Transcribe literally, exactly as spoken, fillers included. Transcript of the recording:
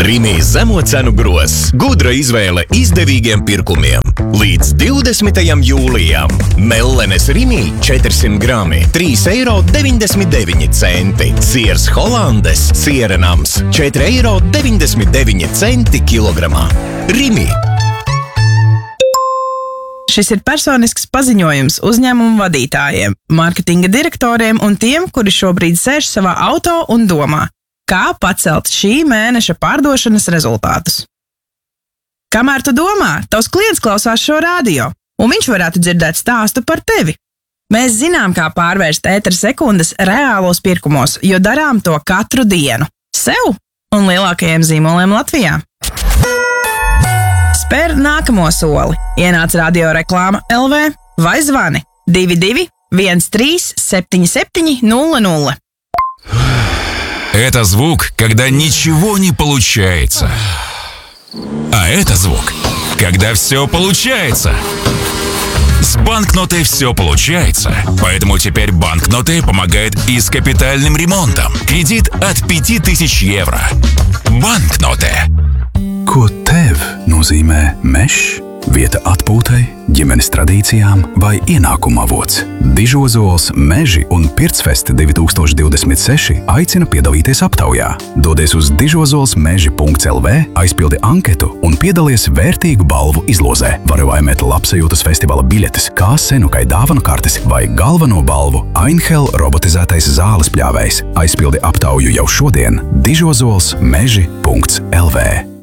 Rimi zemo cenu gross. Gudra izvēle izdevīgiem pirkumiem. Līdz divdesmitajam jūlijam. Mellenes Rimi četrsimt grami, trīs eiro deviņdesmit deviņi centi. Siers Holandes, sierenams, četri eiro deviņdesmit deviņi centi kilogramā. Rimi. Šis ir personisks paziņojums uzņēmumu vadītājiem, mārketinga direktoriem un tiem, kuri šobrīd sēž savā auto un domā, kā pacelt šī mēneša pārdošanas rezultātus. Kamēr tu domā, tavs klients klausās šo radio, un viņš varētu dzirdēt stāstu par tevi. Mēs zinām, kā pārvērst ētera sekundes reālos pirkumos, jo darām to katru dienu. Sev un lielākajiem zīmoliem Latvijā. Spēr nākamo soli. Ienāc radioreklāma L V vai zvani divi divi viens trīs septiņi septiņi nulle nulle. Это звук, когда ничего не получается. А это звук, когда все получается. С банкнотой все получается, поэтому теперь банкноты помогает и с капитальным ремонтом. Кредит от пяти тысяч евро. Банкноты. Ko tev nozīmē mežs? Vieta atpūtai, ģimenes tradīcijām vai ienākuma avots? Dižozols Meži un Pircfest divi tūkstoši divdesmit seši aicina piedalīties aptaujā. Dodies uz dižozols meži punkts L V, aizpildi anketu un piedalies vērtīgu balvu izlozē. Vari laimēt labsajūtas festivāla biļetes, kā senukai dāvanu kartes vai galveno balvu Einhell robotizētais zāles pļāvējs. Aizpildi aptauju jau šodien dižozols meži punkts L V.